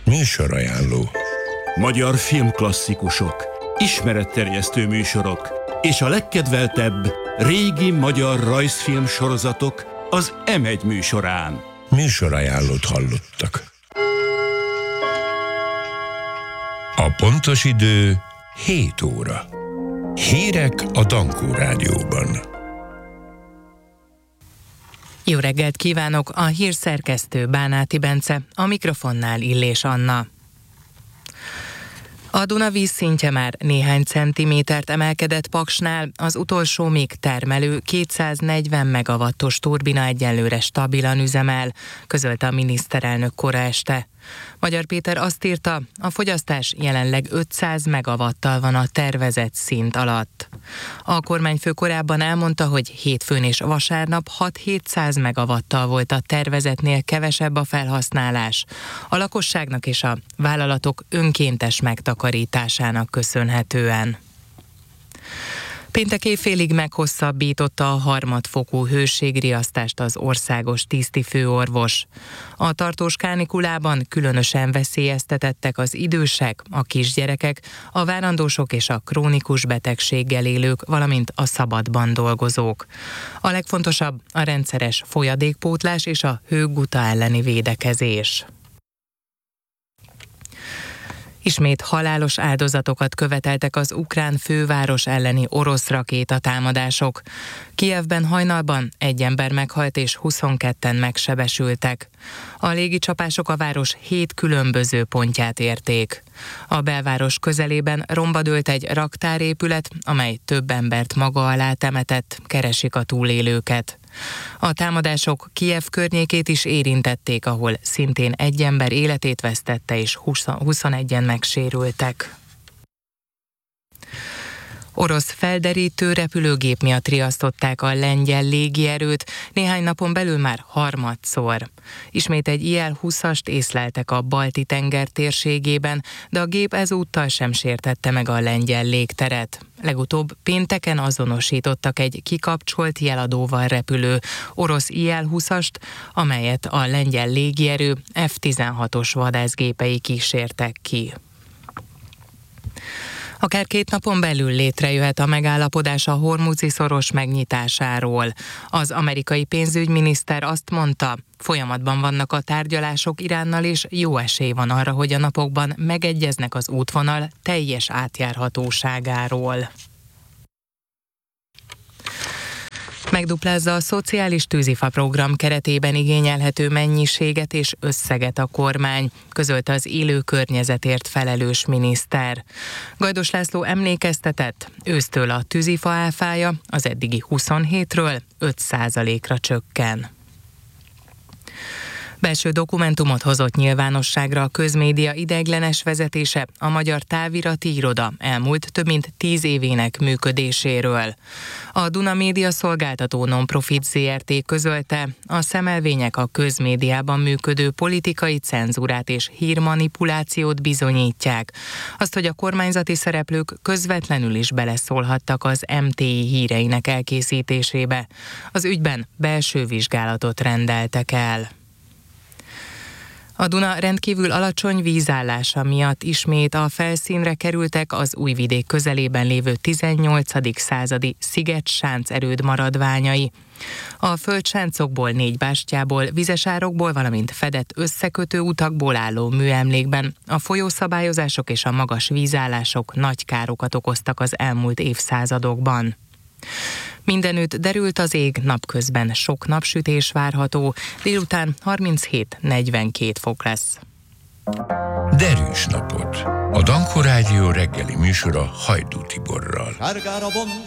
Műsorajánló. Magyar filmklasszikusok, ismeretterjesztő műsorok és a legkedveltebb régi magyar rajzfilm sorozatok az M1 műsorán. Műsorajánlót hallottak. A pontos idő 7 óra. Hírek a Dankó Rádióban. Jó reggelt kívánok, a hírszerkesztő Bánáti Bence, a mikrofonnál Illés Anna. A Duna vízszintje már néhány centimétert emelkedett Paksnál, az utolsó még termelő 240 megawattos turbina egyelőre stabilan üzemel, közölte a miniszterelnök kora este. Magyar Péter azt írta, a fogyasztás jelenleg 500 megawattal van a tervezett szint alatt. A kormányfő korábban elmondta, hogy hétfőn és vasárnap 6-700 megawattal volt a tervezetnél kevesebb a felhasználás. A lakosságnak és a vállalatok önkéntes megtakarításának köszönhetően. Péntek éjfélig meghosszabbította a harmadfokú hőségriasztást az országos tisztifőorvos. A tartós kánikulában különösen veszélyeztetettek az idősek, a kisgyerekek, a várandósok és a krónikus betegséggel élők, valamint a szabadban dolgozók. A legfontosabb a rendszeres folyadékpótlás és a hőguta elleni védekezés. Ismét halálos áldozatokat követeltek az ukrán főváros elleni orosz rakétatámadások. Kijevben hajnalban 1 ember meghalt és 22-en megsebesültek. A légicsapások a város 7 különböző pontját érték. A belváros közelében romba dőlt egy raktárépület, amely több embert maga alá temetett, keresik a túlélőket. A támadások Kijev környékét is érintették, ahol szintén 1 ember életét vesztette és 21-en megsérültek. Orosz felderítő repülőgép miatt riasztották a lengyel légierőt, néhány napon belül már harmadszor. Ismét egy IL-20-ast észleltek a Balti-tenger térségében, de a gép ezúttal sem sértette meg a lengyel légteret. Legutóbb pénteken azonosítottak egy kikapcsolt jeladóval repülő orosz IL-20-ast, amelyet a lengyel légierő F-16-os vadászgépei kísértek ki. Akár 2 napon belül létrejöhet a megállapodás a Hormuzi-szoros megnyitásáról. Az amerikai pénzügyminiszter azt mondta, folyamatban vannak a tárgyalások Iránnal, és jó esély van arra, hogy a napokban megegyeznek az útvonal teljes átjárhatóságáról. Megduplázza a szociális tűzifa program keretében igényelhető mennyiséget és összeget a kormány, közölte az élő környezetért felelős miniszter. Gajdos László emlékeztetett, ősztől a tűzifa áfája az eddigi 27-ről 5%-ra csökken. Belső dokumentumot hozott nyilvánosságra a közmédia ideiglenes vezetése, a Magyar Távirati Iroda elmúlt több mint 10 évének működéséről. A Duna Média Szolgáltató Nonprofit Zrt. Közölte, a szemelvények a közmédiában működő politikai cenzúrát és hírmanipulációt bizonyítják. Azt, hogy a kormányzati szereplők közvetlenül is beleszólhattak az MTI híreinek elkészítésébe. Az ügyben belső vizsgálatot rendeltek el. A Duna rendkívül alacsony vízállása miatt ismét a felszínre kerültek az Újvidék közelében lévő 18. századi Sziget-sánc erőd maradványai. A földsáncokból, 4 bástyából, vizesárokból, valamint fedett összekötő utakból álló műemlékben a folyószabályozások és a magas vízállások nagy károkat okoztak az elmúlt évszázadokban. Mindenütt derült az ég, napközben sok napsütés várható, délután 37-42 fok lesz. Derűs napot. A Dankó Rádió reggeli műsora Hajdú Tiborral.